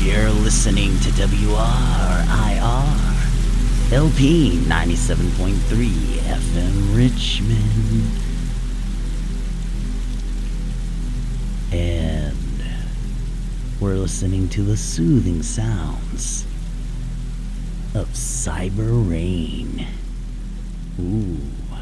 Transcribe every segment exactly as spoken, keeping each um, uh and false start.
You're listening to W R I R L P ninety-seven point three F M Richmond. And we're listening to the soothing sounds of Cyber Rain. Ooh.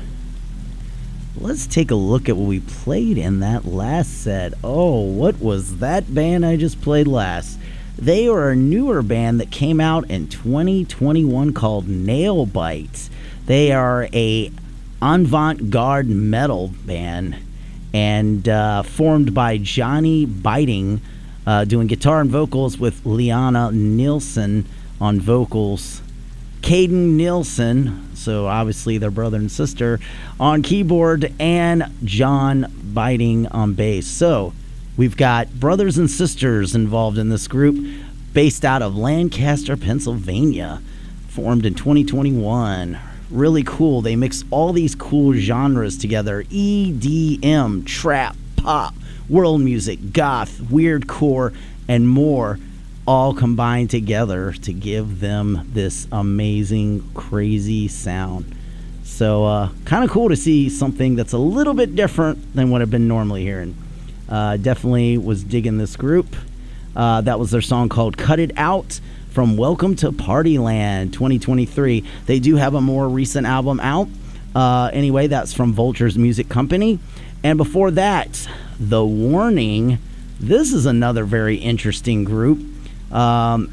Let's take a look at what we played in that last set. Oh, what was that band I just played last? They are a newer band that came out in twenty twenty-one called Nailbite. They are a avant-garde metal band and uh, formed by Johnny Biting uh, doing guitar and vocals with Liana Nielsen on vocals. Caden Nielsen, so obviously their brother and sister, on keyboard, and John Biting on bass. So we've got brothers and sisters involved in this group based out of Lancaster, Pennsylvania, formed in twenty twenty-one. Really cool. They mix all these cool genres together: E D M, trap, pop, world music, goth, weirdcore, and more, all combined together to give them this amazing, crazy sound. So uh, kind of cool to see something that's a little bit different than what I've been normally hearing. Uh, definitely was digging this group. Uh, that was their song called Cut It Out from Welcome to Partyland twenty twenty-three. They do have a more recent album out. Uh, anyway, that's from Vultures Music Company. And before that, The Warning. This is another very interesting group. Um,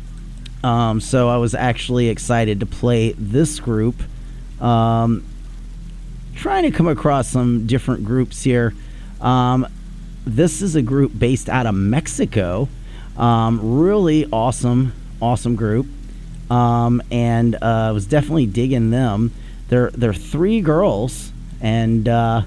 um, so I was actually excited to play this group. Um, trying to come across some different groups here. Um, this is a group based out of Mexico. Um, really awesome, awesome group. Um, and uh, I was definitely digging them. They're they're three girls, and uh,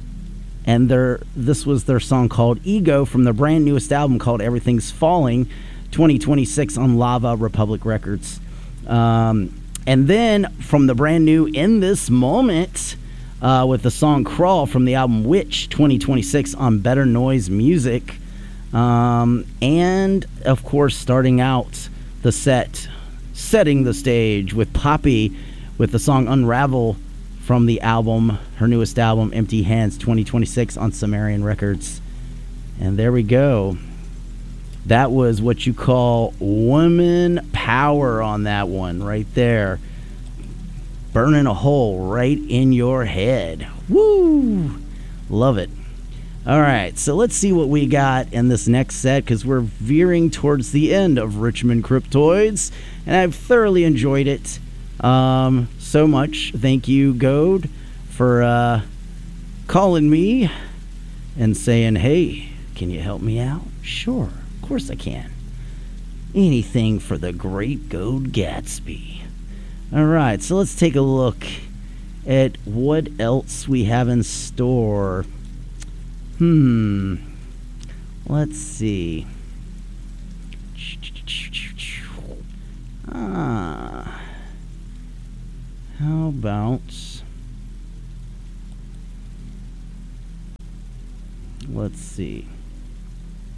and they're this was their song called Ego from their brand newest album called Everything's Falling, twenty twenty-six on Lava Republic Records. Um, and then from the brand new In This Moment uh, with the song Crawl from the album Witch twenty twenty-six on Better Noise Music. Um, and of course, starting out the set, setting the stage with Poppy with the song Unravel from the album, her newest album, Empty Hands twenty twenty-six on Sumerian Records. And there we go. That was what you call woman power on that one right there. Burning a hole right in your head. Woo! Love it. All right, so let's see what we got in this next set, because we're veering towards the end of Richmond Cryptoids, and I've thoroughly enjoyed it um, so much. Thank you, Goad, for uh, calling me and saying, hey, can you help me out? Sure. Of course I can. Anything for the great Goad Gatsby. All right, so let's take a look at what else we have in store. Hmm. Let's see. Ah. How about... Let's see.